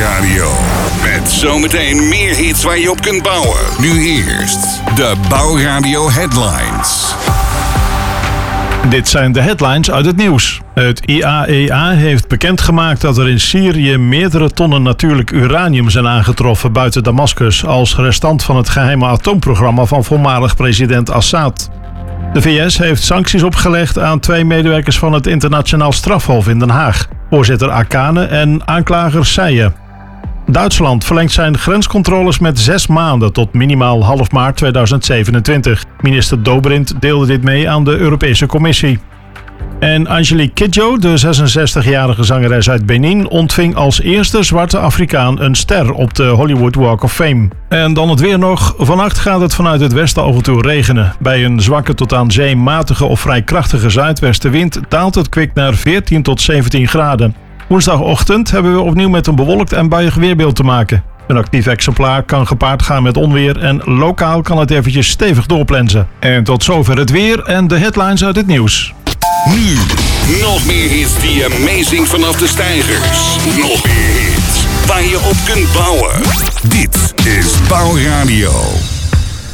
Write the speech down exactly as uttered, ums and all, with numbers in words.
Bouwradio. Met zometeen meer hits waar je op kunt bouwen. Nu eerst de Bouwradio Headlines. Dit zijn de headlines uit het nieuws. Het I A E A heeft bekendgemaakt dat er in Syrië meerdere tonnen natuurlijk uranium zijn aangetroffen buiten Damascus als restant van het geheime atoomprogramma van voormalig president Assad. De V S heeft sancties opgelegd aan twee medewerkers van het Internationaal Strafhof in Den Haag, voorzitter Akane en aanklager Seye. Duitsland verlengt zijn grenscontroles met zes maanden tot minimaal half maart tweeduizend zevenentwintig. Minister Dobrindt deelde dit mee aan de Europese Commissie. En Angelique Kidjo, de zesenzestigjarige zangeres uit Benin, ontving als eerste zwarte Afrikaan een ster op de Hollywood Walk of Fame. En dan het weer nog. Vannacht gaat het vanuit het westen af en toe regenen. Bij een zwakke tot aan zee matige of vrij krachtige zuidwestenwind daalt het kwik naar veertien tot zeventien graden. Woensdagochtend hebben we opnieuw met een bewolkt en buiig weerbeeld te maken. Een actief exemplaar kan gepaard gaan met onweer en lokaal kan het eventjes stevig doorplensen. En tot zover het weer en de headlines uit het nieuws. Nu, nog meer hits die amazing vanaf de steigers. Nog meer hits waar je op kunt bouwen. Dit is Bouwradio.